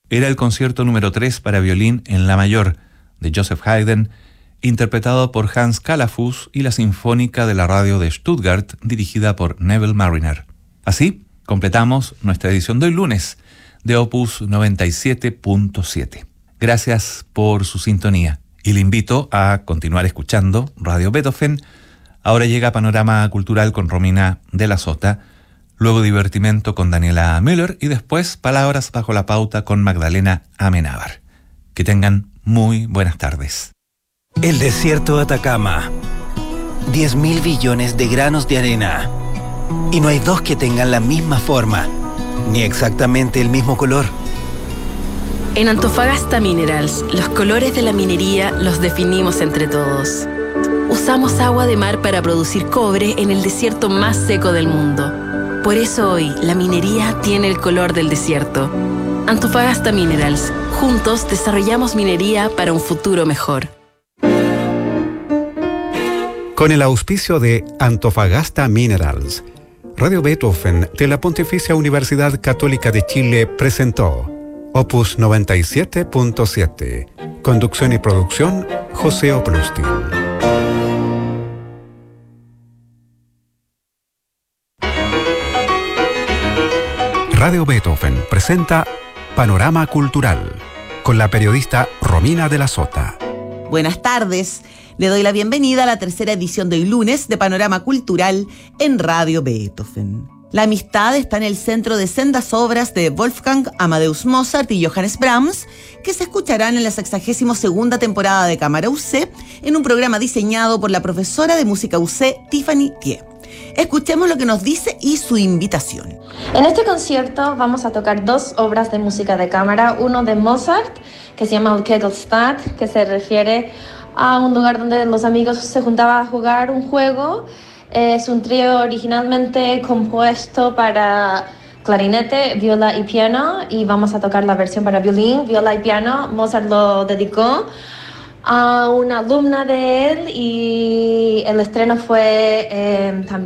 era el concierto número 3 para violín en la mayor de Joseph Haydn, interpretado por Hans Calaphus, y la Sinfónica de la Radio de Stuttgart, dirigida por Neville Marriner. Así, completamos nuestra edición de hoy lunes de Opus 97.7. Gracias por su sintonía y le invito a continuar escuchando Radio Beethoven. Ahora llega Panorama Cultural con Romina de la Sota, luego Divertimento con Daniela Müller y después Palabras bajo la pauta con Magdalena Amenábar. Que tengan muy buenas tardes. El desierto de Atacama. 10.000 billones de granos de arena. Y no hay dos que tengan la misma forma, ni exactamente el mismo color. En Antofagasta Minerals, los colores de la minería los definimos entre todos. Usamos agua de mar para producir cobre en el desierto más seco del mundo. Por eso hoy, la minería tiene el color del desierto. Antofagasta Minerals. Juntos desarrollamos minería para un futuro mejor. Con el auspicio de Antofagasta Minerals, Radio Beethoven de la Pontificia Universidad Católica de Chile presentó Opus 97.7. Conducción y producción, José Oplustin. Radio Beethoven presenta Panorama Cultural con la periodista Romina de la Sota. Buenas tardes. Le doy la bienvenida a la tercera edición de hoy lunes de Panorama Cultural en Radio Beethoven. La amistad está en el centro de sendas obras de Wolfgang Amadeus Mozart y Johannes Brahms, que se escucharán en la 62ª temporada de Cámara UC, en un programa diseñado por la profesora de música UC, Tiffany Thier. Escuchemos lo que nos dice y su invitación. En este concierto vamos a tocar dos obras de música de cámara, uno de Mozart, que se llama Kegelstadt, que se refiere a un lugar donde los amigos se juntaban a jugar un juego. Es un trío originalmente compuesto para clarinete, viola y piano, y vamos a tocar la versión para violín, viola y piano. Mozart lo dedicó a una alumna de él y el estreno fue también